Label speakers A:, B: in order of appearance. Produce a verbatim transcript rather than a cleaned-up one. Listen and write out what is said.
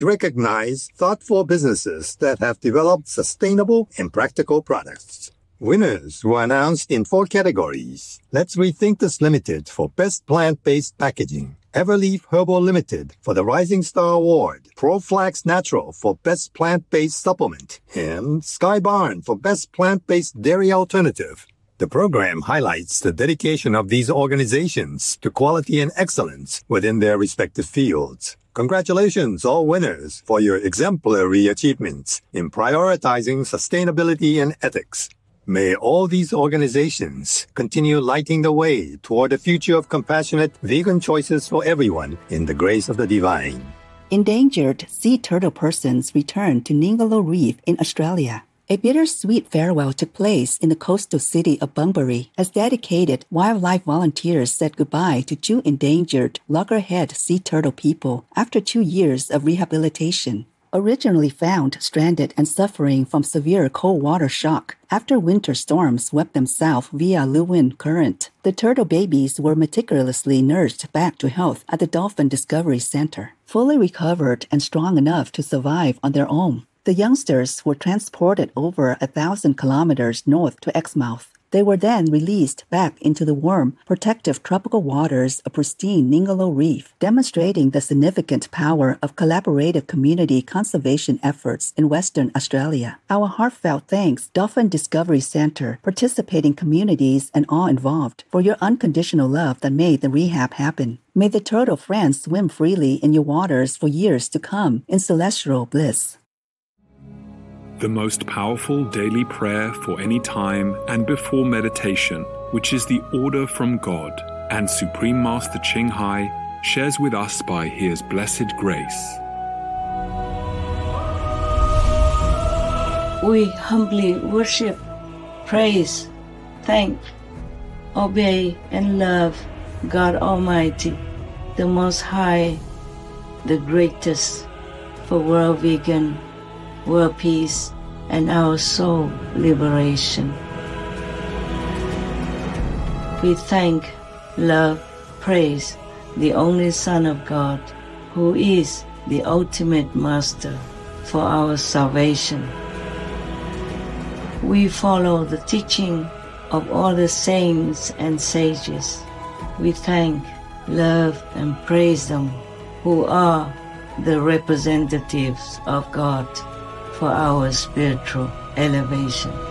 A: recognize thoughtful businesses that have developed sustainable and practical products. Winners were announced in four categories. Let's Rethink This Limited for Best Plant-Based Packaging, Everleaf Herbal Limited for the Rising Star Award, ProFlax Natural for Best Plant-Based Supplement, and Sky Barn for Best Plant-Based Dairy Alternative. The program highlights the dedication of these organizations to quality and excellence within their respective fields. Congratulations, all winners, for your exemplary achievements in prioritizing sustainability and ethics. May all these organizations continue lighting the way toward a future of compassionate vegan choices for everyone in the grace of the divine.
B: Endangered sea turtle persons returned to Ningaloo Reef in Australia. A bittersweet farewell took place in the coastal city of Bunbury as dedicated wildlife volunteers said goodbye to two endangered loggerhead sea turtle people after two years of rehabilitation. Originally found stranded and suffering from severe cold water shock after winter storms swept them south via Lewin Current, the turtle babies were meticulously nursed back to health at the Dolphin Discovery Center, fully recovered and strong enough to survive on their own. The youngsters were transported over a thousand kilometers north to Exmouth. They were then released back into the warm, protective tropical waters of pristine Ningaloo Reef, demonstrating the significant power of collaborative community conservation efforts in Western Australia. Our heartfelt thanks, Dolphin Discovery Center, participating communities, and all involved, for your unconditional love that made the rehab happen. May the turtle friends swim freely in your waters for years to come in celestial bliss.
C: The most powerful daily prayer for any time and before meditation, which is the order from God, and Supreme Master Ching Hai shares with us by His blessed grace.
D: We humbly worship, praise, thank, obey, and love God Almighty, the Most High, the greatest, for world vegan, world peace, and our soul liberation. We thank, love, praise the only Son of God, who is the ultimate Master for our salvation. We follow the teaching of all the saints and sages. We thank, love, and praise them who are the representatives of God for our spiritual elevation.